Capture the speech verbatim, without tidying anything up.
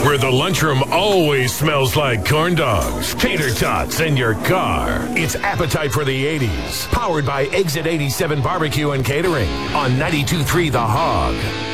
where the lunchroom always smells like corn dogs, tater tots, and your car. It's Appetite for the eighties, powered by Exit eighty-seven Barbecue and Catering on ninety-two point three The Hog.